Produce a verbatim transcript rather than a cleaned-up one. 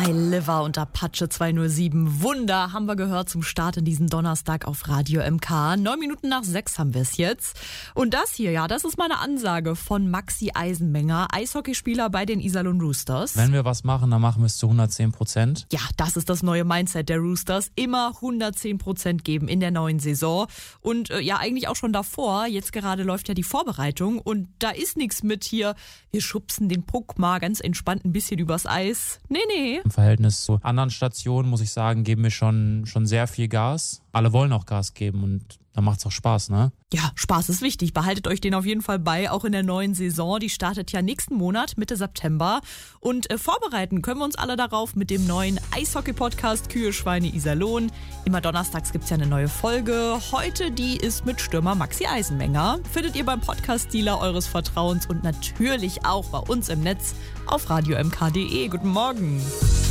My Liver und Apache zwei null sieben. Wunder haben wir gehört zum Start in diesen Donnerstag auf Radio M K. Neun Minuten nach sechs haben wir es jetzt. Und das hier, ja, das ist meine Ansage von Maxi Eisenmenger, Eishockeyspieler bei den Iserlohn Roosters. Wenn wir was machen, dann machen wir es zu hundertzehn Prozent. Ja, das ist das neue Mindset der Roosters. Immer hundertzehn Prozent geben in der neuen Saison. Und äh, ja, eigentlich auch schon davor. Jetzt gerade läuft ja die Vorbereitung. Und da ist nichts mit hier, wir schubsen den Puck mal ganz entspannt ein bisschen übers Eis. Nee, nee. Im Verhältnis zu anderen Stationen, muss ich sagen, geben wir schon, schon sehr viel Gas. Alle wollen auch Gas geben und dann macht's auch Spaß, ne? Ja, Spaß ist wichtig. Behaltet euch den auf jeden Fall bei, auch in der neuen Saison. Die startet ja nächsten Monat, Mitte September. Und äh, vorbereiten können wir uns alle darauf mit dem neuen Eishockey-Podcast Kühe, Schweine, Iserlohn. Immer donnerstags gibt's ja eine neue Folge. Heute, die ist mit Stürmer Maxi Eisenmenger. Findet ihr beim Podcast-Dealer eures Vertrauens und natürlich auch bei uns im Netz auf radio m k punkt d e. Guten Morgen.